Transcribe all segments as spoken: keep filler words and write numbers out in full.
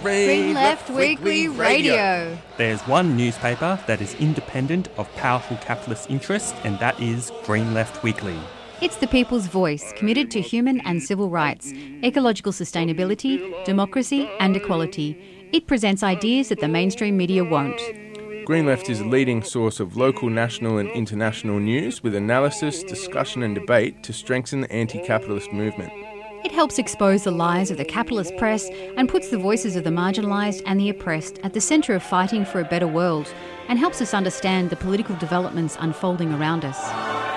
Green Left Weekly Radio. There's one newspaper that is independent of powerful capitalist interests, and that is Green Left Weekly. It's the people's voice, committed to human and civil rights, ecological sustainability, democracy and equality. It presents ideas that the mainstream media won't. Green Left is a leading source of local, national and international news with analysis, discussion and debate to strengthen the anti-capitalist movement. It helps expose the lies of the capitalist press and puts the voices of the marginalised and the oppressed at the centre of fighting for a better world, and helps us understand the political developments unfolding around us.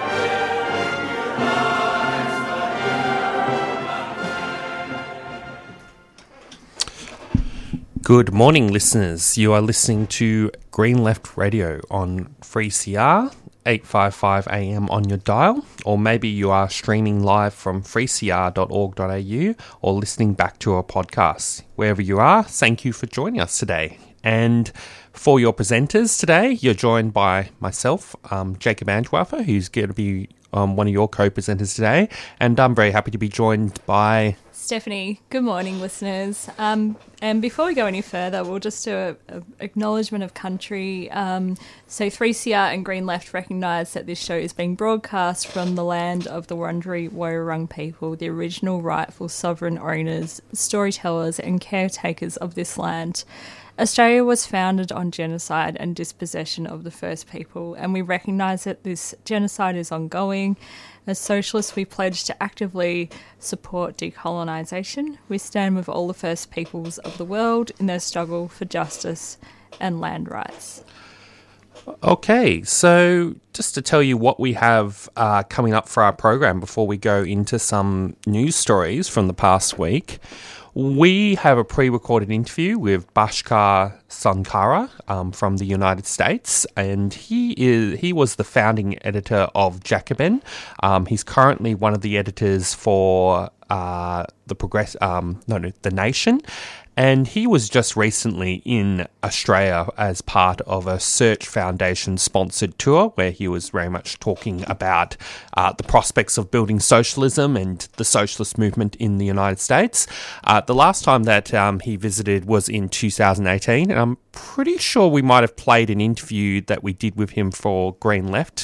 Good morning, listeners. You are listening to Green Left Radio on three C R, eight fifty-five A M on your dial, or maybe you are streaming live from three c r dot org dot a u or listening back to our podcast. Wherever you are, thank you for joining us today. And for your presenters today, you're joined by myself, um, Jacob Antwerper, who's going to be um, one of your co-presenters today, and I'm very happy to be joined by Stephanie. Good morning, listeners. Um, and before we go any further, we'll just do a, a acknowledgement of country. Um, so three C R and Green Left recognise that this show is being broadcast from the land of the Wurundjeri Woiwurrung people, the original rightful sovereign owners, storytellers and caretakers of this land. Australia was founded on genocide and dispossession of the First People, and we recognise that this genocide is ongoing. As socialists, we pledge to actively support decolonisation. We stand with all the First Peoples of the world in their struggle for justice and land rights. Okay, so just to tell you what we have uh, coming up for our program before we go into some news stories from the past week. We have a pre-recorded interview with Bhaskar Sankara um, from the United States, and he is he was the founding editor of Jacobin. Um, he's currently one of the editors for uh, the Progress, um, no, no, The Nation, and he was just recently in Australia as part of a Search Foundation sponsored tour where he was very much talking about uh, the prospects of building socialism and the socialist movement in the United States. Uh, the last time that um, he visited was in two thousand eighteen, and I'm pretty sure we might have played an interview that we did with him for Green Left.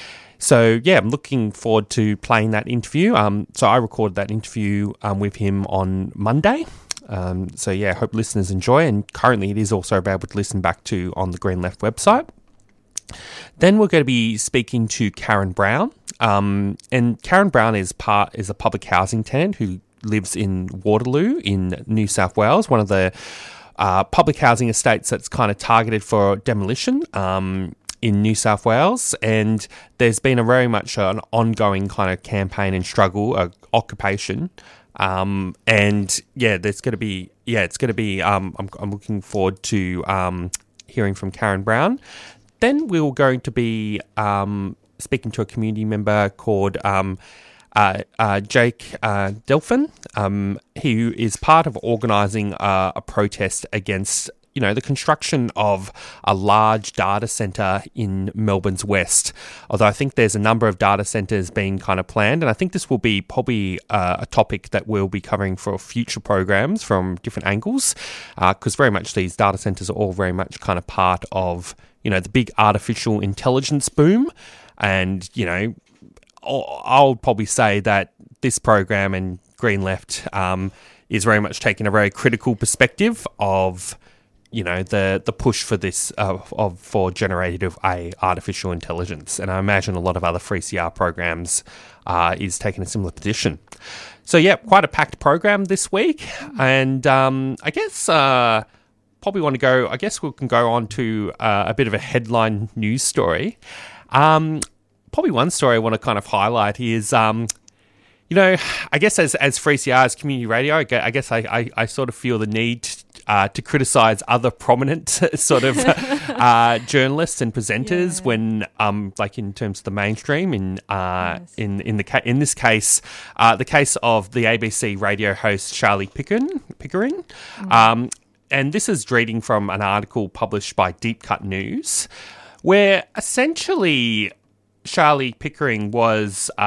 So, yeah, I'm looking forward to playing that interview. Um, so I recorded that interview um, with him on Monday. Um, so, yeah, hope listeners enjoy. And currently it is also available to listen back to on the Green Left website. Then we're going to be speaking to Karen Brown. Um, and Karen Brown is part is a public housing tenant who lives in Waterloo in New South Wales, one of the uh, public housing estates that's kind of targeted for demolition um, in New South Wales. And there's been a very much an ongoing kind of campaign and struggle, uh, occupation. Um, and yeah, there's going to be, yeah, it's going to be, um, I'm, I'm looking forward to, um, hearing from Karen Brown. Then we're going to be, um, speaking to a community member called, um, uh, uh, Jake, uh, Delphin, um, who is part of organising uh, a protest against, you know, the construction of a large data centre in Melbourne's west. Although I think there's a number of data centres being kind of planned, and I think this will be probably uh, a topic that we'll be covering for future programs from different angles, because uh, very much these data centres are all very much kind of part of, you know, the big artificial intelligence boom. And, you know, I'll, I'll probably say that this program and Green Left um, is very much taking a very critical perspective of, you know, the the push for this uh, of for generative A I, artificial intelligence, and I imagine a lot of other three C R programs uh, is taking a similar position. So yeah, quite a packed program this week, and um, I guess uh, probably want to go. I guess we can go on to uh, a bit of a headline news story. Um, probably one story I want to kind of highlight is. Um, You know, I guess as as three C R, as community radio, I guess I, guess I, I, I sort of feel the need uh, to criticise other prominent sort of uh, journalists and presenters yeah. when, um, like in terms of the mainstream. In uh, yes. in in the ca- in this case, uh, the case of the A B C radio host Charlie Pickering, Pickering, mm. um, and this is reading from an article published by Deep Cut News, where essentially Charlie Pickering was.